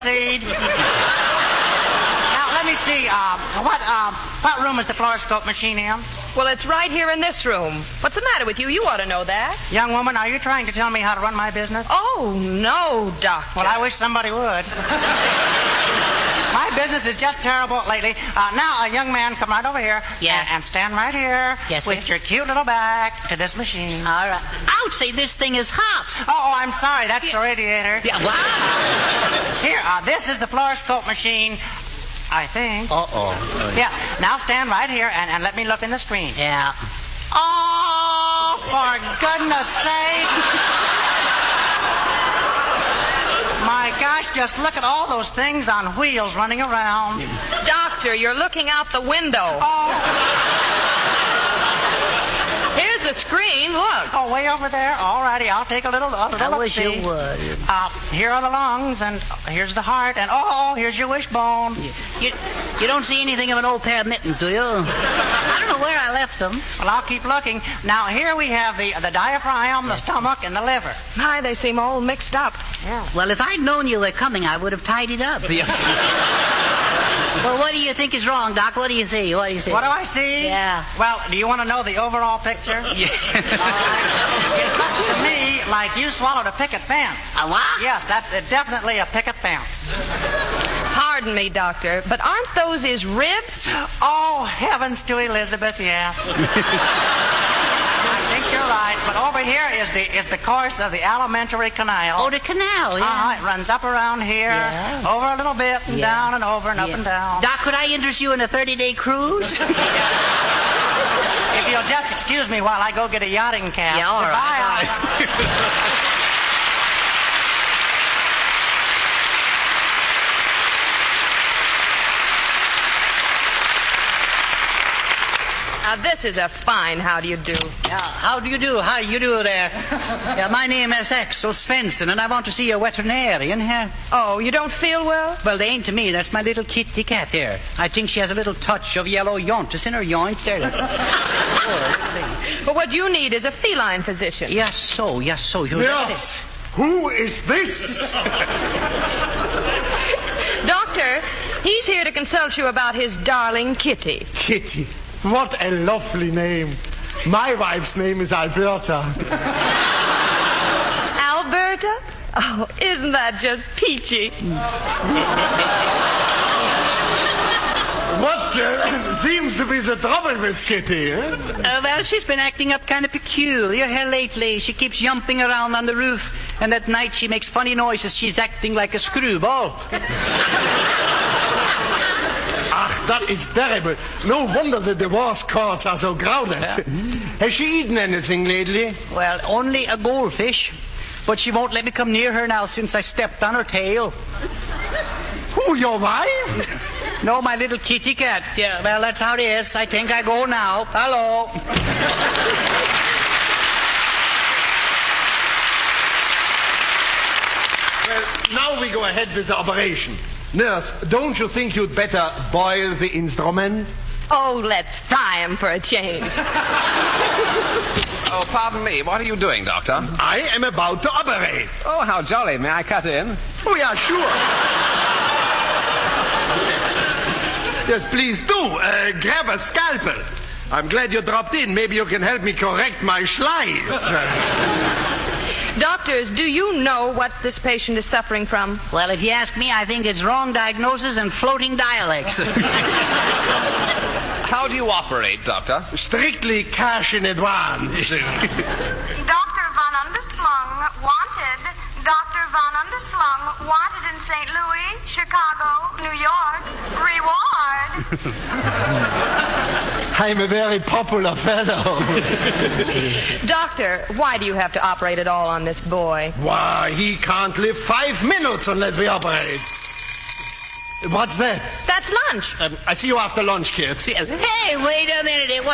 seed. Now, let me see. What room is the fluoroscope machine in? Well, it's right here in this room. What's the matter with you? You ought to know that. Young woman, are you trying to tell me how to run my business? Oh, no, Doctor. Well, I wish somebody would. My business is just terrible lately. Now, young man, come right over here. Yeah. And stand right here. Yes, with sir. your cute little back to this machine. All right. Ouch, say, this thing is hot. Oh, I'm sorry. That's the radiator. Yeah, wow. Here, this is the fluoroscope machine, I think. Uh-oh. Yes. Now stand right here and let me look in the screen. Yeah. Oh, for goodness sake. My gosh, just look at all those things on wheels running around. Doctor, you're looking out the window. Oh, Here's the screen. Look. way over there. All righty, I'll take a little I wish you look-see. would. Here are the lungs, and here's the heart, and here's your wishbone. You don't see anything of an old pair of mittens, do you? I don't know where I left them. Well, I'll keep looking. Now, here we have the diaphragm, the stomach, and the liver. My, they seem all mixed up. Yeah. Well, if I'd known you were coming, I would have tidied up. Well, what do you think is wrong, Doc? What do you see? What do you see? What do I see? Yeah. Well, do you want to know the overall picture? Yeah. All right. It looks to me like you swallowed a picket fence. A what? Yes, that's definitely a picket fence. Pardon me, Doctor, but aren't those his ribs? Oh, heavens to Elizabeth, yes. I think you're right. But over here is the course of the alimentary canal. Oh, the canal, yeah. It runs up around here, Yeah. over a little bit, and down and over and up and down. Doc, could I interest you in a 30-day cruise? If you'll just excuse me while I go get a yachting cap. Yeah, all right. Goodbye. Now, this is a fine how do you do. Yeah, how do you do? How you do there? Yeah, my name is Axel Svensson, and I want to see a veterinarian here. Oh, you don't feel well? Well, they ain't to me. That's my little kitty cat there. I think she has a little touch of yellow jaundice in her joints there. But what you need is a feline physician. Yes, so. You Yes. Who is this? Doctor, he's here to consult you about his darling kitty. Kitty. What a lovely name. My wife's name is Alberta. Alberta? Oh, isn't that just peachy? What seems to be the trouble with Kitty? Eh? Well, she's been acting up kind of peculiar here lately. She keeps jumping around on the roof, and at night she makes funny noises. She's acting like a screwball. Ach, that is terrible. No wonder the divorce courts are so crowded. Has she eaten anything lately? Well, only a goldfish. But she won't let me come near her now since I stepped on her tail. Who, your wife? No, my little kitty cat. Yeah, well, that's how it is. I think I go now. Hello. Well, now we go ahead with the operation. Nurse, don't you think you'd better boil the instrument? Oh, let's fry him for a change. Oh, pardon me. What are you doing, Doctor? I am about to operate. Oh, how jolly. May I cut in? Oh, yeah, sure. Yes, please do. Grab a scalpel. I'm glad you dropped in. Maybe you can help me correct my schlice. Doctors, do you know what this patient is suffering from? Well, if you ask me, I think it's wrong diagnosis and floating dialects. How do you operate, Doctor? Strictly cash in advance. Dr. Von Underslung wanted. Dr. Von Underslung wanted in St. Louis, Chicago, New York. Reward. I'm a very popular fellow. Doctor, why do you have to operate at all on this boy? Why, he can't live 5 minutes unless we operate. What's that? That's lunch. I see you after lunch, kid. Hey, wait a minute.